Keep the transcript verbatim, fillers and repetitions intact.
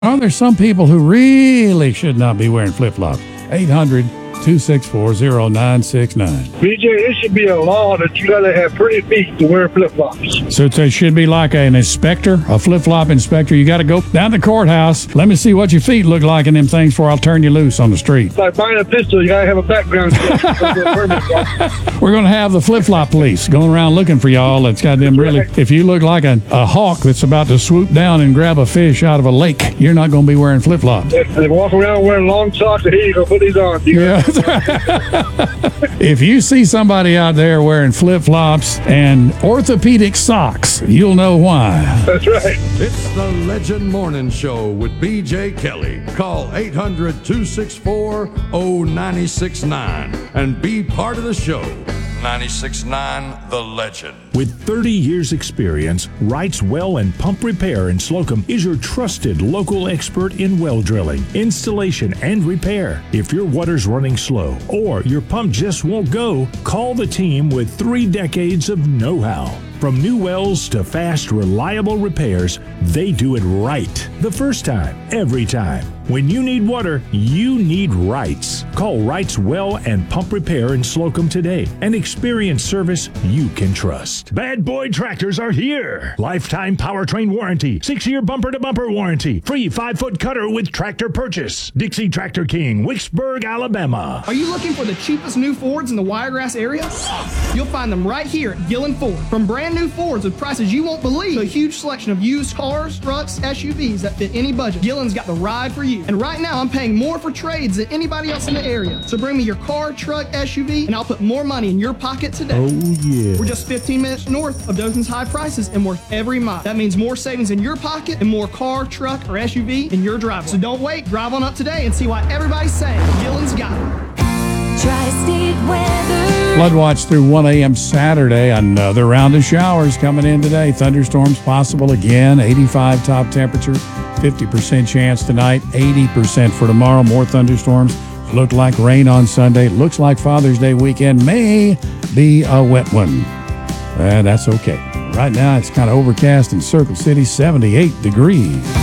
Oh, there's some people who really should not be wearing flip-flops. eight hundred, two six four, zero nine six nine. B J, it should be a law that you gotta have pretty feet to wear flip-flops. So it should be like an inspector, a flip-flop inspector. You got to go down to the courthouse. Let me see what your feet look like in them things before I'll turn you loose on the street. It's like buying a pistol, you gotta have a background check. We're going to have the flip-flop police going around looking for y'all. That's got them really. If you look like a, a hawk that's about to swoop down and grab a fish out of a lake, you're not going to be wearing flip-flops. If they walk around wearing long socks, here you go, put these on. Yeah. If you see somebody out there wearing flip-flops and orthopedic socks, you'll know why. That's right. It's the Legend Morning Show with B J Kelly. Call eight hundred, two six four, zero nine six nine and be part of the show. ninety-six point nine The Legend. With thirty years experience, Wright's Well and Pump Repair in Slocum is your trusted local expert in well drilling, installation, and repair. If your water's running slow or your pump just won't go, call the team with three decades of know-how. From new wells to fast, reliable repairs, they do it right. The first time, every time. When you need water, you need Wright's. Call Wright's Well and Pump Repair in Slocum today and experience service you can trust. Bad Boy Tractors are here. Lifetime powertrain warranty, six-year bumper-to-bumper warranty, free five-foot cutter with tractor purchase. Dixie Tractor King, Wicksburg, Alabama. Are you looking for the cheapest new Fords in the Wiregrass area? You'll find them right here at Gillen Ford. From brand new Fords with prices you won't believe to a huge selection of used cars, trucks, S U Vs that fit any budget, Gillen's got the ride for you. And right now, I'm paying more for trades than anybody else in the area. So bring me your car, truck, S U V, and I'll put more money in your pocket today. Oh, yeah. We're just fifteen minutes north of Dothan's high prices and worth every mile. That means more savings in your pocket and more car, truck, or S U V in your driveway. So don't wait. Drive on up today and see why everybody's saying Gillen's got it. Tri-State weather. Flood watch through one a.m. Saturday. Another round of showers coming in today. Thunderstorms possible again. eighty-five top temperature. fifty percent chance tonight. eighty percent for tomorrow. More thunderstorms. Look like rain on Sunday. Looks like Father's Day weekend may be a wet one. Uh, that's okay. Right now it's kind of overcast in Circle City. seventy-eight degrees.